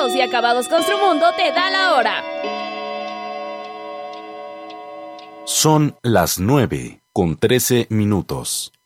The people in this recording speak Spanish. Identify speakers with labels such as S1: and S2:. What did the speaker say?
S1: Caos y Acabados Construmundo te da la hora.
S2: Son las 9:13.